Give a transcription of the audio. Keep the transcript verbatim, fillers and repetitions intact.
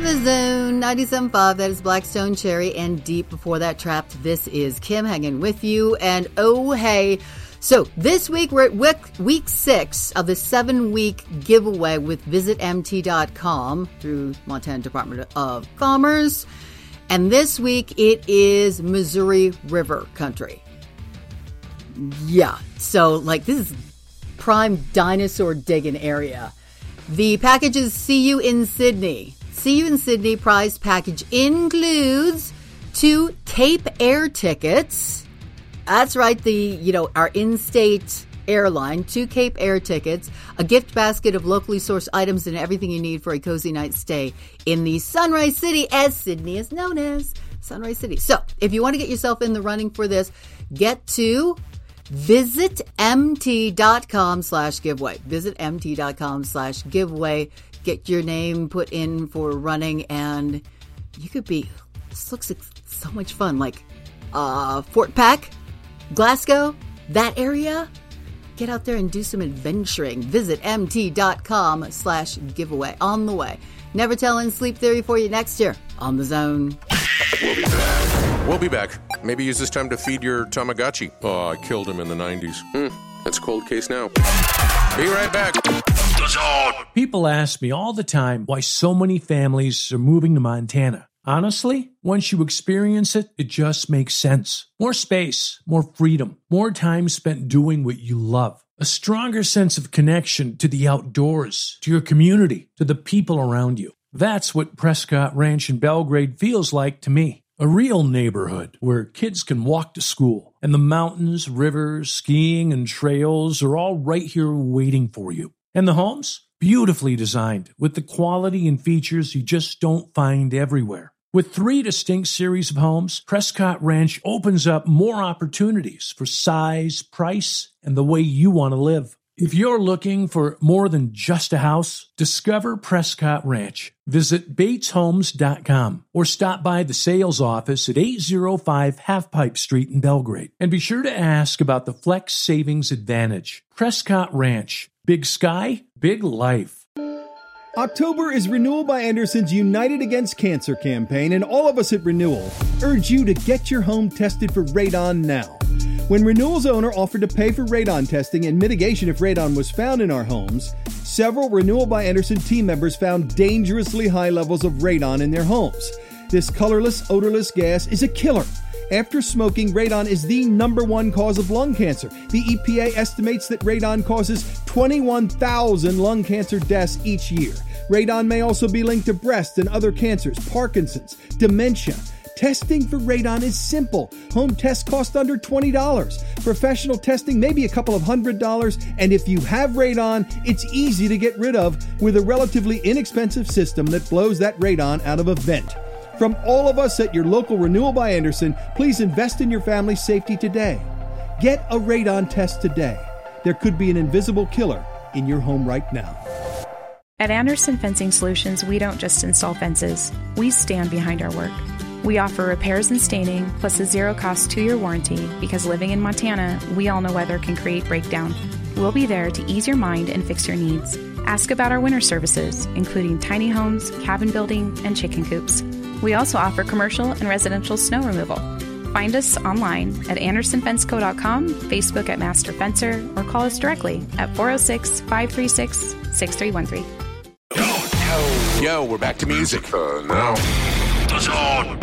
The Zone, ninety-seven point five, that is Blackstone Cherry, and deep before that, Trapped. This is Kim hanging with you, and oh hey, so this week we're at week, week six of the seven-week giveaway with Visit M T dot com through Montana Department of Commerce, and this week it is Missouri River country. Yeah, so like this is prime dinosaur digging area. The package is See You in Sydney. See You in Sydney prize package includes two Cape Air tickets. That's right, the, you know, our in-state airline, two Cape Air tickets, a gift basket of locally sourced items, and everything you need for a cozy night stay in the Sunrise City, as Sydney is known as. Sunrise City. So, if you want to get yourself in the running for this, get to Visit M T dot com slash giveaway. Visit M T dot com slash giveaway. Get your name put in for running, and you could be, this looks like so much fun, like uh, Fort Peck, Glasgow, that area. Get out there and do some adventuring. Visit M T dot com slash giveaway. On the way. Never Telling Sleep Theory for you next year on The Zone. We'll be back. We'll be back. Maybe use this time to feed your Tamagotchi. Oh, I killed him in the nineties. Hmm, that's a cold case now. Be right back. People ask me all the time why so many families are moving to Montana. Honestly, once you experience it, it just makes sense. More space, more freedom, more time spent doing what you love. A stronger sense of connection to the outdoors, to your community, to the people around you. That's what Prescott Ranch in Belgrade feels like to me. A real neighborhood where kids can walk to school, and the mountains, rivers, skiing, and trails are all right here waiting for you. And the homes? Beautifully designed, with the quality and features you just don't find everywhere. With three distinct series of homes, Prescott Ranch opens up more opportunities for size, price, and the way you want to live. If you're looking for more than just a house, discover Prescott Ranch. Visit Bates Homes dot com or stop by the sales office at eight oh five Half Pipe Street in Belgrade. And be sure to ask about the Flex Savings Advantage. Prescott Ranch. Big sky, big life. October is Renewal by Anderson's United Against Cancer campaign, and all of us at Renewal urge you to get your home tested for radon now. When Renewal's owner offered to pay for radon testing and mitigation if radon was found in our homes, several Renewal by Anderson team members found dangerously high levels of radon in their homes. This colorless, odorless gas is a killer. After smoking, radon is the number one cause of lung cancer. The E P A estimates that radon causes twenty-one thousand lung cancer deaths each year. Radon may also be linked to breast and other cancers, Parkinson's, dementia. Testing for radon is simple. Home tests cost under twenty dollars. Professional testing may be a couple of hundred dollars. And if you have radon, it's easy to get rid of with a relatively inexpensive system that blows that radon out of a vent. From all of us at your local Renewal by Anderson, please invest in your family's safety today. Get a radon test today. There could be an invisible killer in your home right now. At Anderson Fencing Solutions, we don't just install fences. We stand behind our work. We offer repairs and staining, plus a zero-cost two-year warranty, because living in Montana, we all know weather can create breakdown. We'll be there to ease your mind and fix your needs. Ask about our winter services, including tiny homes, cabin building, and chicken coops. We also offer commercial and residential snow removal. Find us online at anderson fence co dot com, Facebook at Master Fencer, or call us directly at four oh six, five three six, six three one three. Yo, yo, we're back to music. Uh, now. The Zone.